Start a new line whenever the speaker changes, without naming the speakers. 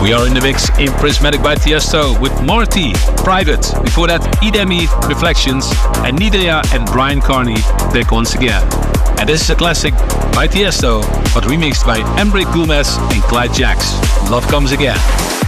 We are in the mix in Prismatic by Tiesto with Marty, Private. Before that, Idemi, Reflections, and Nidea and Brian Carney back once again. And this is a classic by Tiesto, but remixed by Emric Gomez and Clyde Jacks. Love Comes Again.